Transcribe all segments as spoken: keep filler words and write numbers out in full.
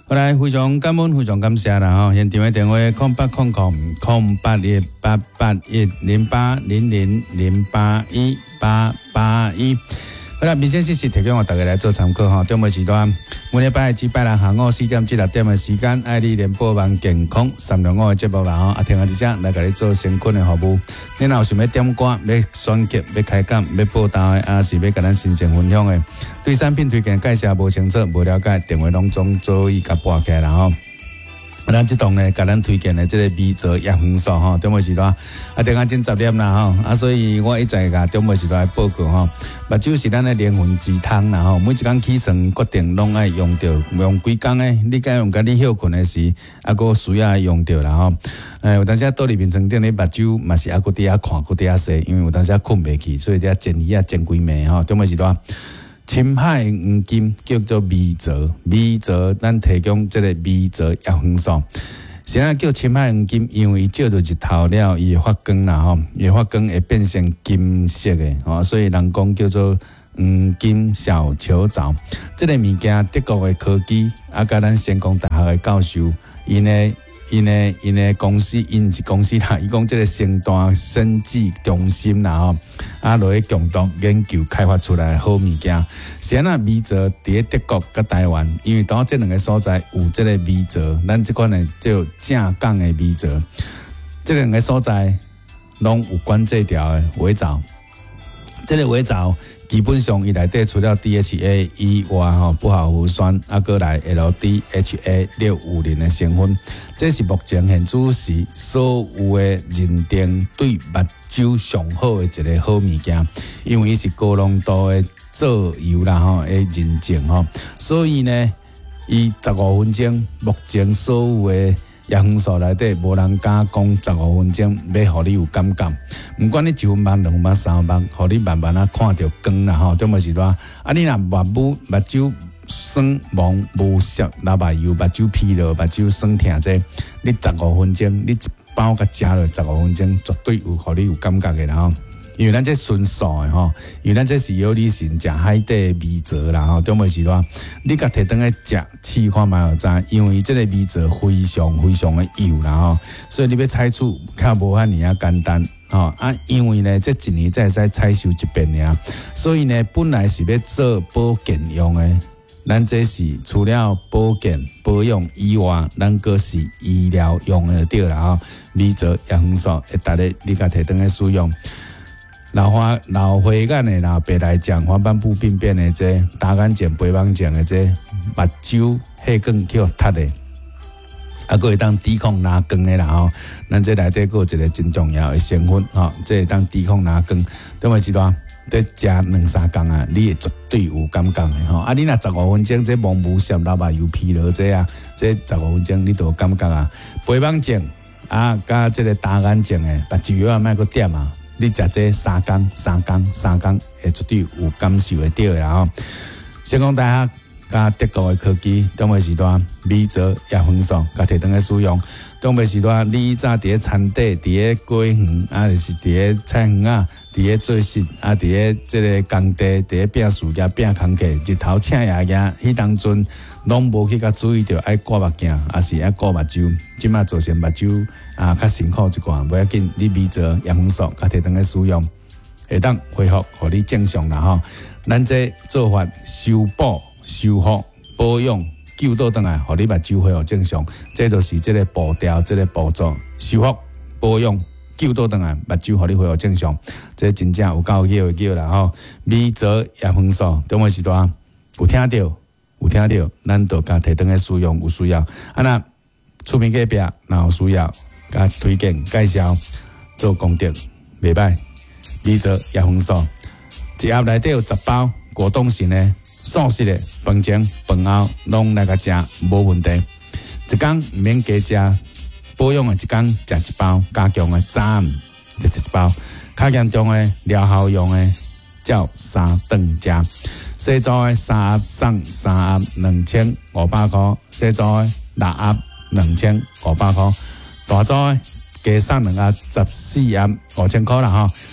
好来，非常感恩，非常感谢啦吼！现场的电话空八空空空八一八八一零八零零零八一八八一。好啦，明显是是提供我大家来做参考吼。中午时段，每礼拜一、拜六下午四点至六点的时间，爱你联播网健康三六五的节目啦吼。啊，听下这只来给你做先困的服务。你若有想要点歌、要选曲、要开讲、要报道的，啊是要甲咱心情分享的，对产品推荐介绍无清楚、无了解，电话拢总做伊甲拨起来啦吼。咱即档呢，甲咱推荐的这个美泽叶黄素吼，中午时段啊，等下真十点啦吼，啊，所以我一再甲中午时段报告吼，目睭是咱的灵魂之汤啦吼，每一工起床决定拢爱用到，用几工诶，你该用甲你休困的时，啊，个需要用到啦吼。诶，有当时倒入眠床顶咧，目睭嘛是啊，个伫遐看，个伫遐洗，因为有当时困袂去，所以伫遐煎鱼啊煎几暝吼，中午时段。深海黄金叫做美泽，美泽咱提供这个美泽叶黄素。现在叫深海黄金，因为照到日头了，伊会发光啦吼，伊发光会变成金色的吼，所以人讲叫做黄金小球藻。这个物件德国的科技啊，甲咱成功大学的教授，因呢。因呢，因呢公司，因是公司啦。伊讲这个生大生技中心啦吼，啊，落去共同研究开发出来的好物件。现在美泽伫德国甲台湾，因为当这两个所在有这个美泽，咱这款呢叫正港的美泽，这两个所在拢有管制条的伪造。这个伪造基本上伊内底除了 D H A 以外吼，不好核酸啊，过来 L D H A 六五零的成分，这是目前现主时所有的认定对目睭上好的一个好物件，因为伊是高浓度的做油啦吼，的认证吼，所以呢，伊十五分钟目前所有的叶黄素内底无人敢讲十五分钟要互你有感觉，毋管你一分钟、两分钟、三分钟，互你慢慢啊看到光啦吼，中午时段啊，你若目目目睭酸蒙无色、流目油、目睭疲劳、目睭酸痛者，你十五分钟，你一包甲食落十五分钟，绝对有互你有感觉的啦吼。因为咱这纯素的吼，因为咱这是有理性食海底美泽啦吼，中午时段你甲摕倒去食试看卖就知，因为这个美泽非常非常的油啦吼，所以你要采取较无遐尔啊简单吼啊，因为呢这一年才会使采收一遍尔，所以呢本来是要做保健用的，咱这是除了保健保养以外，咱个是医疗用的对啦吼，美泽叶黄素会搭咧你甲摕倒去使用。老花老花眼的老白来讲，黄斑部病变的这大眼睛、白眼睛的这目睭血管去塌的，啊，佫会当抵抗拉光的啦吼。咱这内底佫有一个真重要的成分吼，这会当抵抗拉光。等下时段在食两三工啊，你会绝对有感觉的吼。啊，你若十五分钟这蒙无色、流目油、疲劳这啊，这十五分钟你都有感觉啊。白眼睛啊，甲这个大眼睛的目睭啊，莫佫点啊。你食这三工、三工、三工，会绝对有感受会到啦吼。成功大学甲德国的科技，中午时段美泽叶黄素，甲摕倒去使用。中午时段你早伫咧田地、伫咧果园，啊，就是伫咧菜园啊，伫咧做事，啊，伫咧即个工地，伫咧拼事业、拼工课，日头请夜夜，迄当阵拢无去甲注意着爱顾目镜，还是爱顾目睭。即马造成目睭啊较辛苦一寡，无要紧，你美泽叶黄素甲摕倒去使用，会当恢复，互你正常啦吼。咱这做法修补、修复、保养。救倒转来，互你目睭恢复正常，这就是这个步调，这个步骤，修复、保养、救倒转来，目睭互你恢复正常，这真正有够叫的叫啦吼。美泽叶黄素，中午时段有听到，有听到，咱就甲摕倒去使用，有需要。啊那出面隔壁，若有需要，甲推荐介绍做功德，袂歹。美泽叶黄素，一盒内底有十包果冻型的。素食的饭前饭后拢来个食无问题，一工毋免加食，保养的一工食一包，加强的早暗食一包，较严重的疗效用的照三顿食。小组的三盒送三盒两千五百块，小组的六盒两千五百块，大组的加送两盒十四盒五千块啦吼。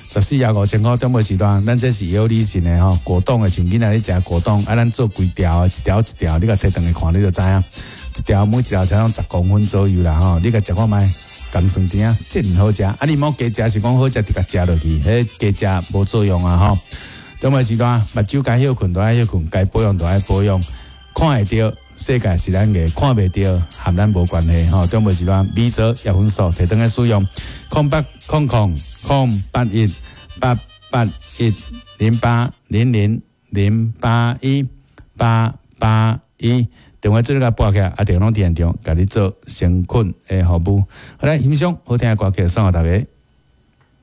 十四廿五千块中午时段，咱这是有理性的吼，果冻的像囡仔咧食果冻，啊，咱做规条，一条一条，你甲摕长去看，你就知影，一条每一条才拢十公分左右啦吼，你甲食看卖，甘酸甜啊，真好食。啊，你莫加食是讲好食，直甲食落去，迄加食无作用啊吼。中午时段，目睭该休困就爱休困，该保养就爱保养，看会到。世界是咱嘅，看袂到，和咱无关系吼。中午时段，米泽叶粉素提灯嘅使用，空八空空空八一八八一零八零零零八一八八一，电话做呢个拨起来，啊，电话拢电中，甲你做成困嘅服务。好来，欣赏好听嘅歌曲送给大家。